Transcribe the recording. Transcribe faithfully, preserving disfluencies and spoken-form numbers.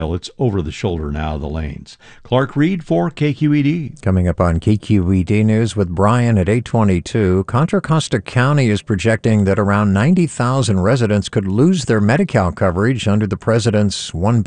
Well, it's over the shoulder now, the lanes. Clark Reed for K Q E D. Coming up on K Q E D News with Brian at eight twenty-two, Contra Costa County is projecting that around ninety thousand residents could lose their Medi-Cal coverage under the president's one